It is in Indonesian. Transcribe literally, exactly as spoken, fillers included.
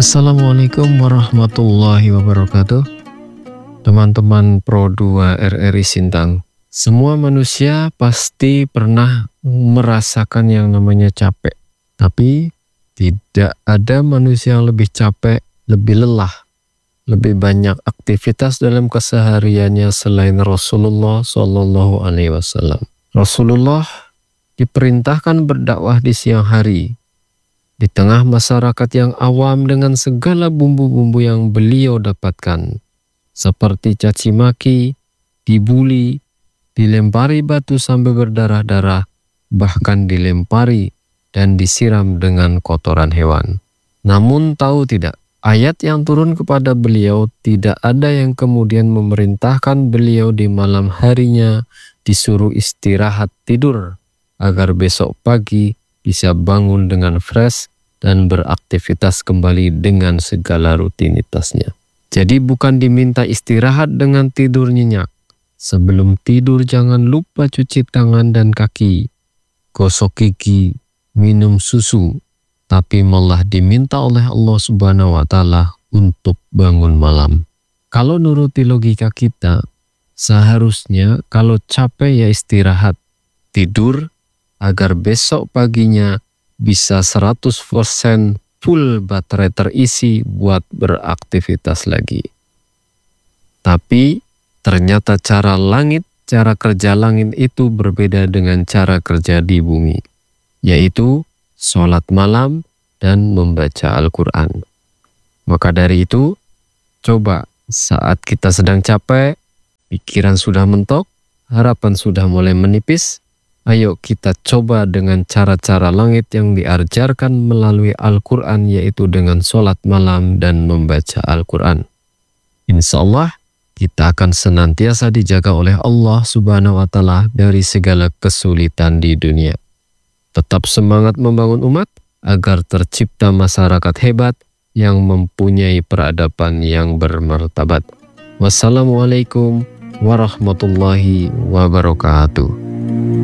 Assalamualaikum warahmatullahi wabarakatuh. Teman-teman Pro dua R R I Sintang, semua manusia pasti pernah merasakan yang namanya capek. Tapi tidak ada manusia yang lebih capek, lebih lelah, lebih banyak aktivitas dalam kesehariannya selain Rasulullah Shallallahu Alaihi Wasallam. Rasulullah diperintahkan berdakwah di siang hari, di tengah masyarakat yang awam dengan segala bumbu-bumbu yang beliau dapatkan, seperti caci maki, dibuli, dilempari batu sampai berdarah-darah, bahkan dilempari dan disiram dengan kotoran hewan. Namun tahu tidak, ayat yang turun kepada beliau tidak ada yang kemudian memerintahkan beliau di malam harinya disuruh istirahat tidur, agar besok pagi bisa bangun dengan fresh dan beraktivitas kembali dengan segala rutinitasnya. Jadi bukan diminta istirahat dengan tidur nyenyak. Sebelum tidur jangan lupa cuci tangan dan kaki, gosok gigi, minum susu, tapi malah diminta oleh Allah Subhanahu wa Ta'ala untuk bangun malam. Kalau nuruti logika kita, seharusnya kalau capek ya istirahat, tidur, agar besok paginya bisa seratus persen full baterai terisi buat beraktivitas lagi. Tapi ternyata cara langit, cara kerja langit itu berbeda dengan cara kerja di bumi, yaitu sholat malam dan membaca Al-Quran. Maka dari itu, coba saat kita sedang capek, pikiran sudah mentok, harapan sudah mulai menipis, ayo kita coba dengan cara-cara langit yang diajarkan melalui Al-Quran, yaitu dengan sholat malam dan membaca Al-Quran. Insya Allah kita akan senantiasa dijaga oleh Allah Subhanahu wa Ta'ala dari segala kesulitan di dunia. Tetap semangat membangun umat agar tercipta masyarakat hebat yang mempunyai peradaban yang bermartabat. Wassalamualaikum warahmatullahi wabarakatuh.